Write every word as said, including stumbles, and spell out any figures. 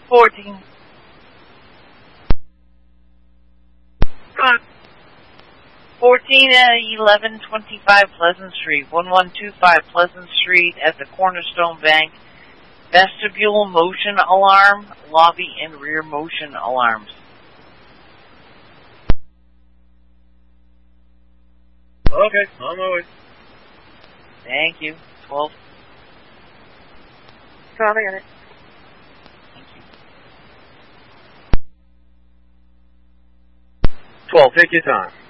fourteen. Come on. fourteen at eleven twenty-five Pleasant Street, one one two five Pleasant Street at the Cornerstone Bank. Vestibule motion alarm, lobby and rear motion alarms. Okay, on my way. Thank you. twelve. twelve, I got it. Thank you. twelve, take your time.